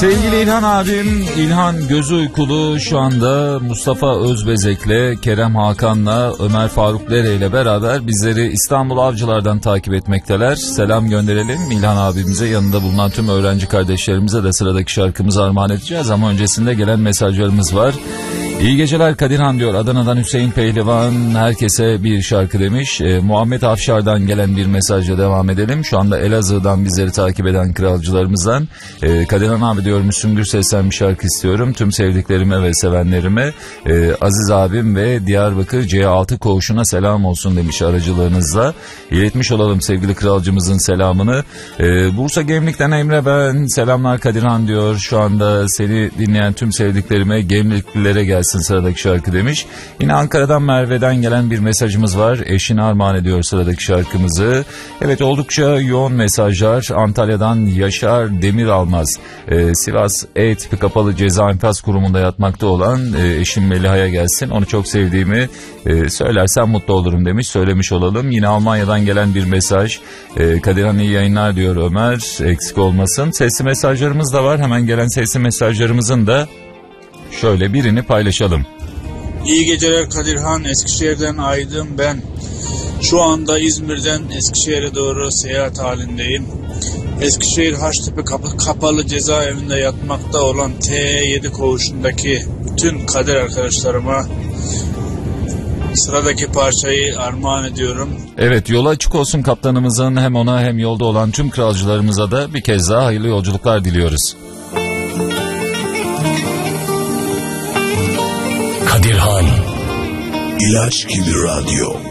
Sevgili İlhan abim, İlhan gözü uykulu şu anda Mustafa Özbezek'le, Kerem Hakan'la, Ömer Faruk Dere ile beraber bizleri İstanbul Avcılar'dan takip etmekteler. Selam gönderelim İlhan abimize, yanında bulunan tüm öğrenci kardeşlerimize de sıradaki şarkımızı armağan edeceğiz ama öncesinde gelen mesajlarımız var. İyi geceler Kadirhan diyor. Adana'dan Hüseyin Pehlivan herkese bir şarkı demiş. Muhammed Afşar'dan gelen bir mesajla devam edelim. Şu anda Elazığ'dan bizleri takip eden kralcılarımızdan. Kadirhan abi diyor, Müslüm Gürses'ten bir şarkı istiyorum. Tüm sevdiklerime ve sevenlerime, Aziz abim ve Diyarbakır C6 koğuşuna selam olsun demiş aracılığınızla. İletmiş olalım sevgili kralcımızın selamını. Bursa Gemlik'ten Emre ben. Selamlar Kadirhan diyor. Şu anda seni dinleyen tüm sevdiklerime, Gemliklilere gelsin sıradaki şarkı demiş. Yine Ankara'dan Merve'den gelen bir mesajımız var. Eşine armağan ediyor sıradaki şarkımızı. Evet, oldukça yoğun mesajlar. Antalya'dan Yaşar Demiralmaz. Sivas E tipi kapalı ceza infaz kurumunda yatmakta olan eşim Meliha'ya gelsin. Onu çok sevdiğimi söylersen mutlu olurum demiş. Söylemiş olalım. Yine Almanya'dan gelen bir mesaj. Kadirhan iyi yayınlar diyor Ömer. Eksik olmasın. Sesli mesajlarımız da var. Hemen gelen sesli mesajlarımızın da şöyle birini paylaşalım. İyi geceler Kadirhan. Eskişehir'den Aydın ben. Şu anda İzmir'den Eskişehir'e doğru seyahat halindeyim. Eskişehir Haçtepe kapalı cezaevinde yatmakta olan T7 koğuşundaki bütün kader arkadaşlarıma sıradaki parçayı armağan ediyorum. Evet, yolu açık olsun kaptanımızın, hem ona hem yolda olan tüm kralcılarımıza da bir kez daha hayırlı yolculuklar diliyoruz. Kadirhan İlaç gibi radyo.